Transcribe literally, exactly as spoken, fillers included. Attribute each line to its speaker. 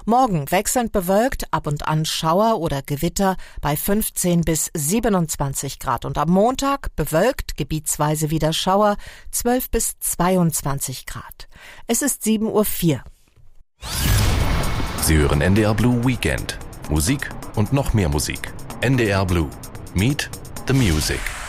Speaker 1: Morgen wechselnd bewölkt, ab und an Schauer oder Gewitter bei fünfzehn bis siebenundzwanzig Grad. Und am Montag bewölkt, gebietsweise wieder Schauer, zwölf bis zweiundzwanzig Grad. Es ist sieben Uhr vier.
Speaker 2: Sie hören N D R Blue Weekend. Musik und noch mehr Musik. N D R Blue. Meet the Music.